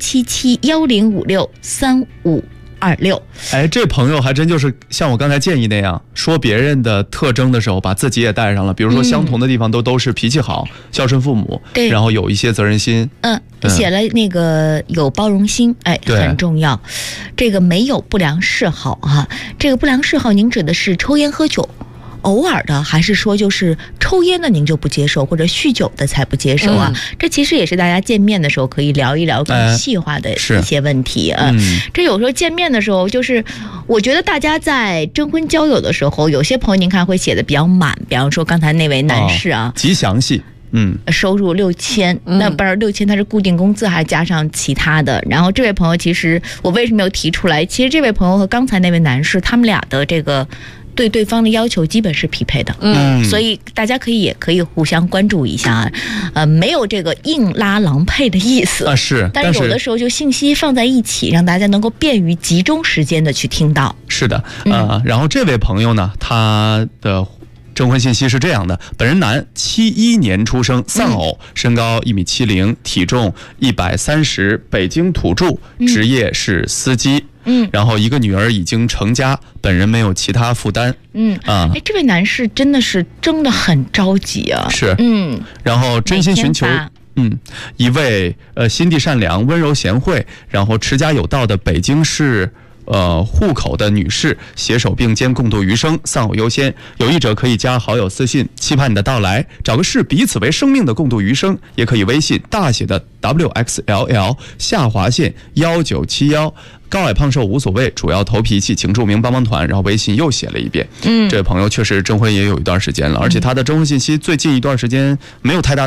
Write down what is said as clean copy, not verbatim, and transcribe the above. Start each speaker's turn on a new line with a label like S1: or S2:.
S1: 07710563526。
S2: 哎，这朋友还真就是像我刚才建议那样，说别人的特征的时候，把自己也带上了。比如说相同的地方都是脾气好、孝顺父母，
S1: 对，
S2: 然后有一些责任心。
S1: 写了那个有包容心，哎，很重要。这个没有不良嗜好啊，这个不良嗜好您指的是抽烟喝酒？偶尔的，还是说就是抽烟的您就不接受，或者酗酒的才不接受啊？这其实也是大家见面的时候可以聊一聊更细化的一些问题啊。这有时候见面的时候，就是我觉得大家在征婚交友的时候，有些朋友您看会写的比较满，比方说刚才那位男士啊，
S2: 极详细。
S1: 收入6000，那不是6000，它是固定工资还加上其他的。然后这位朋友，其实我为什么要提出来？其实这位朋友和刚才那位男士，他们俩的这个对对方的要求基本是匹配的，所以大家也可以互相关注一下，没有这个硬拉郎配的意思啊，
S2: 是，
S1: 但是有的时候就信息放在一起，让大家能够便于集中时间的去听到。
S2: 是的，然后这位朋友呢，他的征婚信息是这样的：本人男，71年出生，丧偶，身高1.70米，体重130，北京土著，职业是司机。然后一个女儿已经成家，本人没有其他负担。
S1: 这位男士真的是争得很着急啊。
S2: 是，然后真心寻求。一位心地善良、温柔贤惠，然后持家有道的北京市户口的女士，携手并肩共度余生，丧偶优先。有意者可以加好友私信，期盼你的到来，找个视彼此为生命的共度余生，也可以微信大写的 WXLL_1971，高矮胖瘦无所谓，主要投脾气，请注明帮帮团。然后微信又写了一遍。这位朋友确实征婚也有一段时间了，而且他的征婚信息最近一段时间没有太大